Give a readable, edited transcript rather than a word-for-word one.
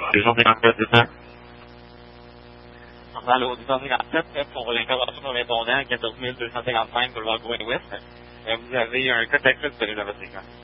257, c'est ça? Dans le 257, pour l'intervention de répondant, 14 255 boulevard Gouin-Ouest, vous avez un code d'accès disponible à votre écran.